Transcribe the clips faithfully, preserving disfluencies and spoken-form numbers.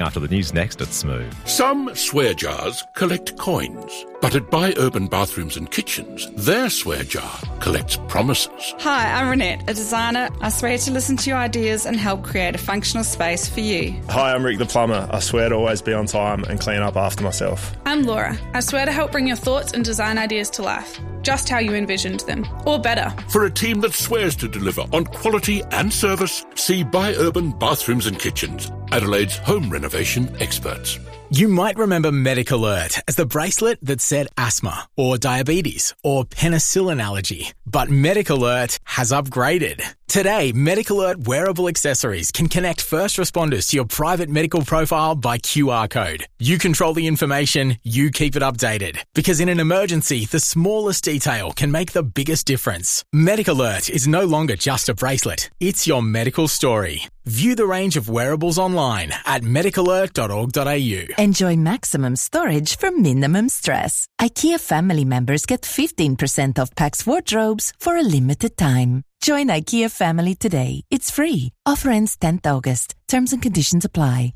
after the news next at Smooth. Some swear jars collect coins, but at Buy Urban Bathrooms and Kitchens, their swear jar collects promises. Hi, I'm Renette, a designer. I swear to listen to your ideas and help create a functional space for you. Hi, I'm Rick the plumber. I swear to always be on time and clean up after myself. I'm Laura. I swear to help bring your thoughts and design ideas to life, just how you envisioned them, or better. For a team that swears to deliver on quality and service, see Buy Urban Bathrooms and Kitchens, Adelaide's home renovation experts. You might remember MedicAlert as the bracelet that said asthma or diabetes or penicillin allergy. But MedicAlert has upgraded. Today, MedicAlert wearable accessories can connect first responders to your private medical profile by Q R code. You control the information, you keep it updated. Because in an emergency, the smallest detail can make the biggest difference. MedicAlert is no longer just a bracelet. It's your medical story. View the range of wearables online at medicalert dot org dot a u. Enjoy maximum storage for minimum stress. IKEA family members get fifteen percent off Pax wardrobes for a limited time. Join IKEA family today. It's free. Offer ends tenth August. Terms and conditions apply.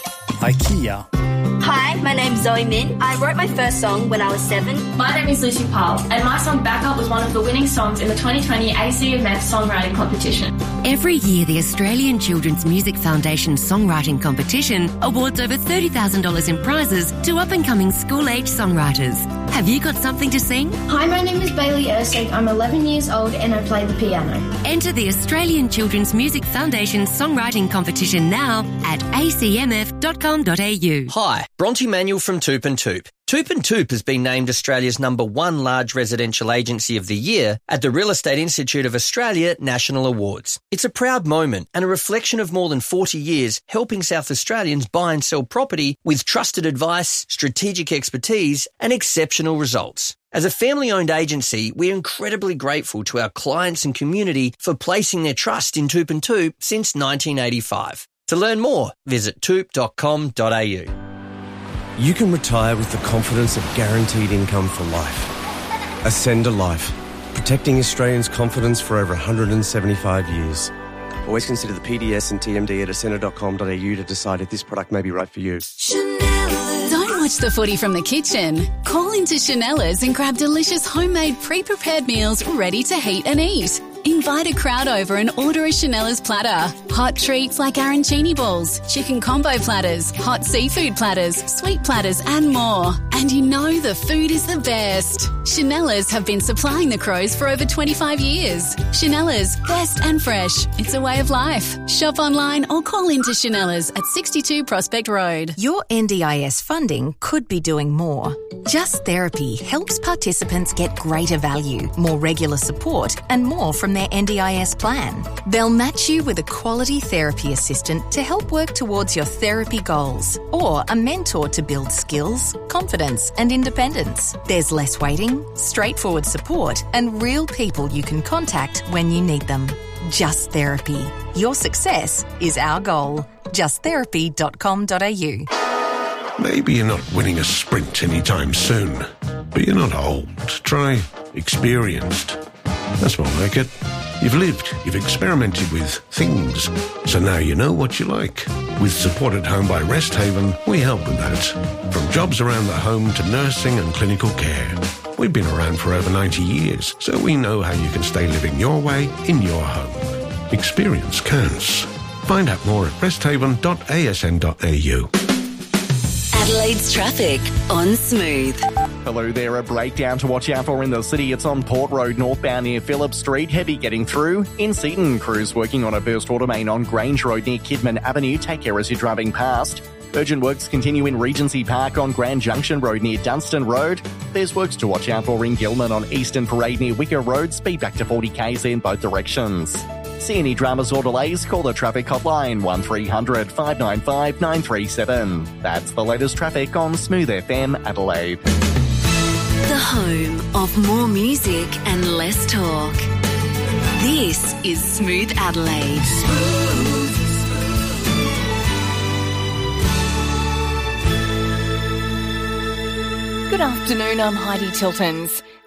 IKEA. Hi, my name's Zoe Min. I wrote my first song when I was seven. My name is Lucy Powell, and my song Backup was one of the winning songs in the twenty twenty A C M F Songwriting Competition. Every year, the Australian Children's Music Foundation Songwriting Competition awards over thirty thousand dollars in prizes to up-and-coming school-age songwriters. Have you got something to sing? Hi, my name is Bailey Ersig. I'm eleven years old and I play the piano. Enter the Australian Children's Music Foundation Songwriting Competition now at a c m f dot com dot a u. Hi, Bronte Manuel from Toop and Toop. Toop and Toop has been named Australia's number one large residential agency of the year at the Real Estate Institute of Australia National Awards. It's a proud moment and a reflection of more than forty years helping South Australians buy and sell property with trusted advice, strategic expertise and exceptional results. As a family-owned agency, we're incredibly grateful to our clients and community for placing their trust in Toop and Toop since nineteen eighty-five. To learn more, visit toop dot com dot a u. You can retire with the confidence of guaranteed income for life. Ascender Life, protecting Australians' confidence for over one hundred seventy-five years. Always consider the P D S and T M D at ascender dot com dot a u to decide if this product may be right for you. Don't watch the footy from the kitchen. Call into Chanela's and grab delicious homemade pre-prepared meals ready to heat and eat. Invite a crowd over and order a Chanela's platter. Hot treats like arancini balls, chicken combo platters, hot seafood platters, sweet platters and more. And you know the food is the best. Chanela's have been supplying the Crows for over twenty-five years. Chanela's, best and fresh. It's a way of life. Shop online or call into Chanela's at sixty-two Prospect Road. Your N D I S funding could be doing more. Just Therapy helps participants get greater value, more regular support and more from their N D I S plan. They'll match you with a quality therapy assistant to help work towards your therapy goals, or a mentor to build skills, confidence and independence. There's less waiting, straightforward support and real people you can contact when you need them. Just Therapy. Your success is our goal. just therapy dot com dot a u. Maybe you're not winning a sprint anytime soon, but you're not old. Try experienced. That's more like it. You've lived, you've experimented with things, so now you know what you like. With Support at Home by Rest Haven, we help with that. From jobs around the home to nursing and clinical care. We've been around for over ninety years, so we know how you can stay living your way in your home. Experience counts. Find out more at rest haven dot a s n dot a u. Adelaide's traffic on Smooth. Hello there, a breakdown to watch out for in the city. It's on Port Road northbound near Phillip Street, heavy getting through. In Seaton, crews working on a burst water main on Grange Road near Kidman Avenue. Take care as you're driving past. Urgent works continue in Regency Park on Grand Junction Road near Dunstan Road. There's works to watch out for in Gilman on Eastern Parade near Wicker Road. Speed back to forty k's in both directions. See any dramas or delays? Call the traffic hotline one three hundred five nine five nine three seven. That's the latest traffic on Smooth F M Adelaide. The home of more music and less talk. This is Smooth Adelaide. Smooth. Good afternoon, I'm Heidi Tiltons.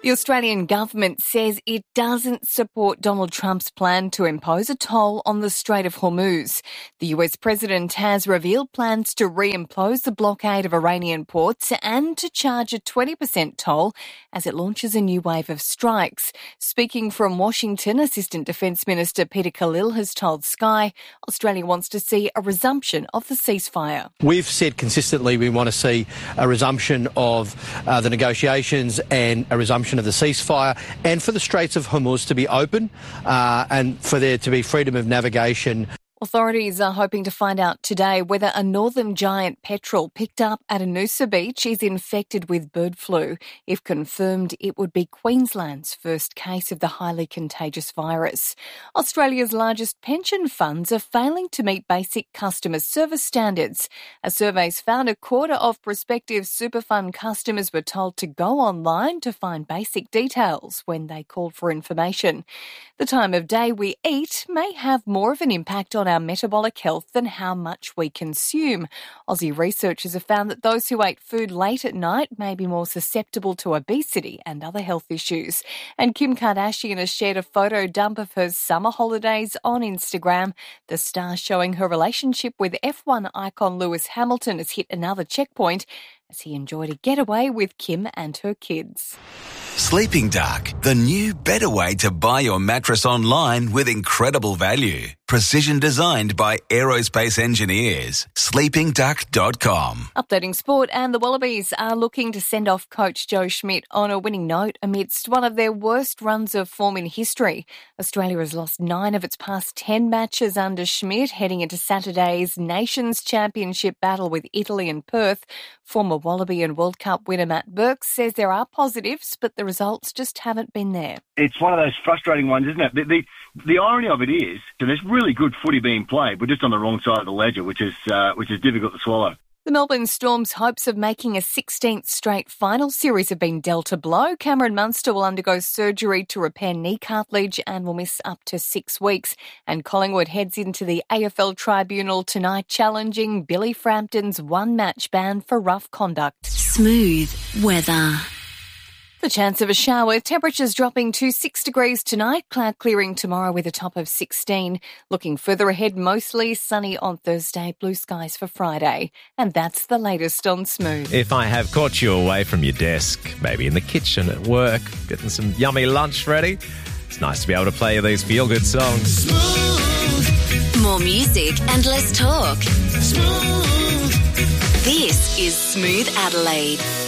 The Australian government says it doesn't support Donald Trump's plan to impose a toll on the Strait of Hormuz. The U S president has revealed plans to reimpose the blockade of Iranian ports and to charge a twenty percent toll as it launches a new wave of strikes. Speaking from Washington, Assistant Defence Minister Peter Khalil has told Sky Australia wants to see a resumption of the ceasefire. We've said consistently we want to see a resumption of uh, the negotiations and a resumption of the ceasefire, and for the Straits of Hormuz to be open uh, and for there to be freedom of navigation. Authorities are hoping to find out today whether a northern giant petrel picked up at a Noosa beach is infected with bird flu. If confirmed, it would be Queensland's first case of the highly contagious virus. Australia's largest pension funds are failing to meet basic customer service standards. A survey's found a quarter of prospective super fund customers were told to go online to find basic details when they called for information. The time of day we eat may have more of an impact on our metabolic health than how much we consume. Aussie researchers have found that those who ate food late at night may be more susceptible to obesity and other health issues. And Kim Kardashian has shared a photo dump of her summer holidays on Instagram. The star showing her relationship with F one icon Lewis Hamilton has hit another checkpoint as he enjoyed a getaway with Kim and her kids. Sleeping Dark, the new better way to buy your mattress online with incredible value. Precision designed by aerospace engineers. sleeping duck dot com. Updating sport, and the Wallabies are looking to send off coach Joe Schmidt on a winning note amidst one of their worst runs of form in history. Australia has lost nine of its past ten matches under Schmidt, heading into Saturday's Nations Championship battle with Italy in Perth. Former Wallaby and World Cup winner Matt Burke says there are positives, but the results just haven't been there. It's one of those frustrating ones, isn't it? The, the, the irony of it is, and there's really good footy being played, we're just on the wrong side of the ledger, which is uh, which is difficult to swallow. The Melbourne Storm's hopes of making a sixteenth straight final series have been dealt a blow. Cameron Munster will undergo surgery to repair knee cartilage and will miss up to six weeks. And Collingwood heads into the A F L Tribunal tonight, challenging Billy Frampton's one-match ban for rough conduct. Smooth weather. The chance of a shower, temperatures dropping to six degrees tonight, cloud clearing tomorrow with a top of sixteen. Looking further ahead, mostly sunny on Thursday, blue skies for Friday. And that's the latest on Smooth. If I have caught you away from your desk, maybe in the kitchen at work, getting some yummy lunch ready, it's nice to be able to play these feel-good songs. Smooth. More music and less talk. Smooth. This is Smooth Adelaide.